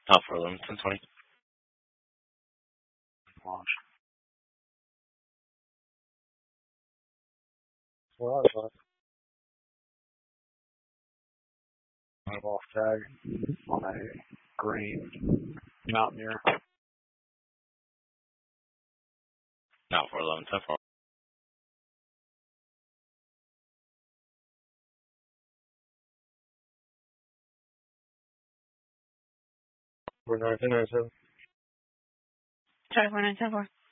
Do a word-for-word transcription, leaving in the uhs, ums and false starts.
Out for eleven, ten twenty. Launch. Well, I off tag on a green Mountaineer. Out for eleven, ten four. We're nine ten nine seven. Sorry, four nine ten four.